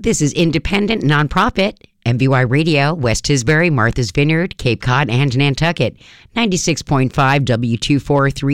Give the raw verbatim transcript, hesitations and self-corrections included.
This is independent, nonprofit, M V Y Radio, West Tisbury, Martha's Vineyard, Cape Cod, and Nantucket. ninety-six point five W two forty-three